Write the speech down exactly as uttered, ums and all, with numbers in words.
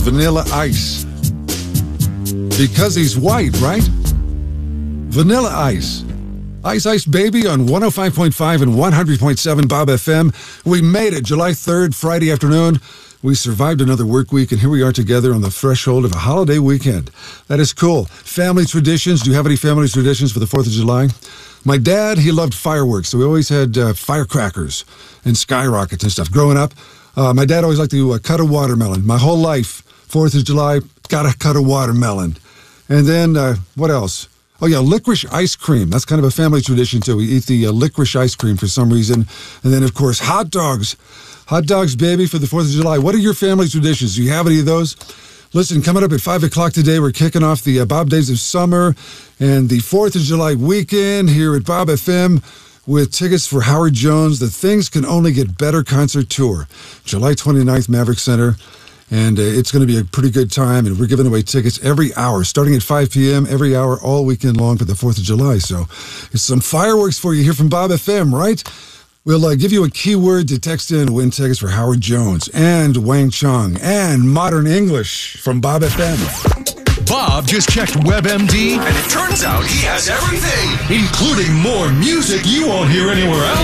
Vanilla Ice. Because he's white, right? Vanilla Ice. Ice Ice Baby on one oh five point five and one hundred point seven Bob F M. We made it July third, Friday afternoon. We survived another work week, and here we are together on the threshold of a holiday weekend. That is cool. Family traditions. Do you have any family traditions for the fourth of July? My dad, he loved fireworks, so we always had uh, firecrackers and skyrockets and stuff. Growing up, uh, my dad always liked to uh, cut a watermelon. My whole life, fourth of July, gotta cut a watermelon. And then, uh, what else? Oh, yeah, licorice ice cream. That's kind of a family tradition, too. We eat the uh, licorice ice cream for some reason. And then, of course, hot dogs. Hot dogs, baby, for the fourth of July. What are your family traditions? Do you have any of those? Listen, coming up at five o'clock today, we're kicking off the uh, Bob Days of Summer and the fourth of July weekend here at Bob F M with tickets for Howard Jones, the Things Can Only Get Better concert tour, July twenty-ninth, Maverick Center. And uh, it's going to be a pretty good time, and we're giving away tickets every hour, starting at five p.m., every hour, all weekend long for the fourth of July. So it's some fireworks for you here from Bob F M, right? We'll uh, give you a keyword to text in to win tickets for Howard Jones and Wang Chung and Modern English from Bob F M. Bob just checked WebMD, and it turns out he has everything, including more music you won't hear anywhere else.